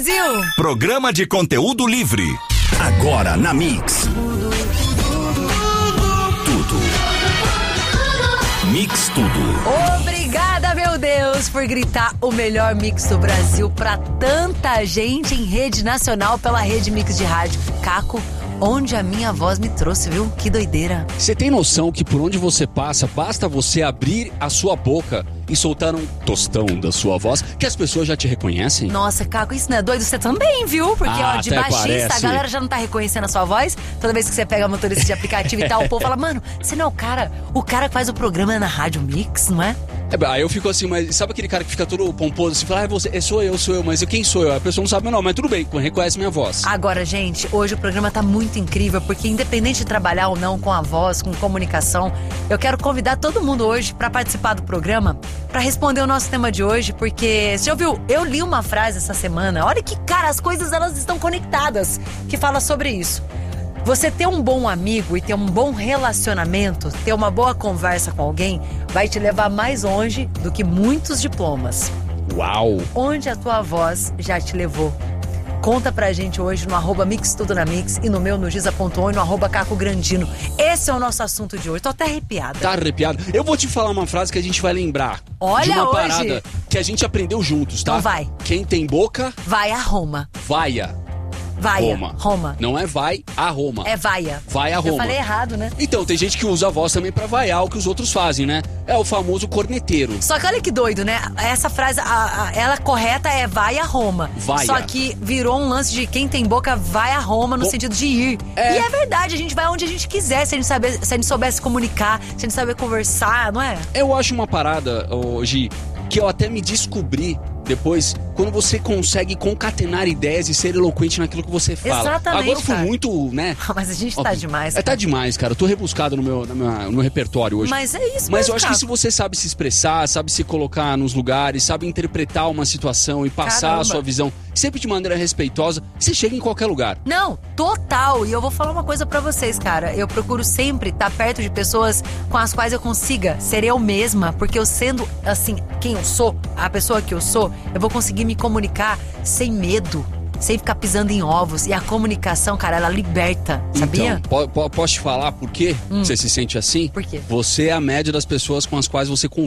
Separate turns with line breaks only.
Brasil.
Programa de conteúdo livre. Agora na Mix. Tudo. Mix Tudo.
Obrigada, meu Deus, por gritar o melhor mix do Brasil pra tanta gente em rede nacional pela Rede Mix de Rádio. Caco, onde a minha voz me trouxe, viu? Que doideira.
Você tem noção que por onde você passa, basta você abrir a sua boca e soltar um tostão da sua voz, que as pessoas já te reconhecem?
Nossa, Caco, isso não é doido? Você também, viu? Porque, de
até
baixista,
parece.
a galera já não tá reconhecendo a sua voz. Toda vez que você pega motorista de aplicativo e tal, o povo fala, mano, você não é o cara que faz o programa na Rádio Mix, não é?
Aí eu fico assim, mas sabe aquele cara que fica todo pomposo, assim, fala, sou eu, mas quem sou eu? A pessoa não sabe meu nome, mas tudo bem, reconhece minha voz.
Agora, gente, hoje o programa tá muito incrível, porque independente de trabalhar ou não com a voz, com comunicação, eu quero convidar todo mundo hoje pra participar do programa, pra responder o nosso tema de hoje, porque, você já ouviu? Eu li uma frase essa semana, olha que, cara, as coisas elas estão conectadas, que fala sobre isso. Você ter um bom amigo e ter um bom relacionamento, ter uma boa conversa com alguém, vai te levar mais longe do que muitos diplomas.
Uau!
Onde a tua voz já te levou? Conta pra gente hoje no @mixtudonamix e no meu, no giza.on e no @cacograndino. Esse é o nosso assunto de hoje. Tô até arrepiada.
Tá arrepiado? Eu vou te falar uma frase que a gente vai lembrar.
Olha,
de uma
hoje.
parada que a gente aprendeu juntos, tá?
Então vai.
Quem tem boca,
Vai a Roma.
vaia.
Vaia.
Roma. Não é vai a Roma.
É vaia.
Vai a Roma.
Eu falei errado, né?
Então, tem gente que usa a voz também pra vaiar o que os outros fazem, né? É o famoso corneteiro.
Só que olha que doido, né? Essa frase, ela correta é vai a Roma.
Vaia.
Só que virou um lance de quem tem boca vai a Roma no sentido de ir.
É.
E é verdade, a gente vai onde a gente quiser, se a gente souber se comunicar, se a gente souber conversar, não é?
Eu acho uma parada, Gi, que eu até me descobri depois, quando você consegue concatenar ideias e ser eloquente naquilo que você fala.
Exatamente,
Agora eu fui
cara.
muito, né?
Mas a gente tá demais, cara.
Tá demais, cara. Eu tô rebuscado no meu repertório hoje.
Mas é isso
Mas
mesmo,
eu acho
cara.
que se você sabe se expressar, sabe se colocar nos lugares, sabe interpretar uma situação e passar
Caramba.
a sua visão sempre de maneira respeitosa, você chega em qualquer lugar.
Não, total. E eu vou falar uma coisa pra vocês, cara. Eu procuro sempre estar perto de pessoas com as quais eu consiga ser eu mesma, porque eu sendo, assim, quem eu sou, a pessoa que eu sou, eu vou conseguir me comunicar sem medo, sem ficar pisando em ovos. E a comunicação, cara, ela liberta, sabia?
Então, posso te falar por que você se sente assim?
Por quê?
Você é a média das pessoas com as quais você convive.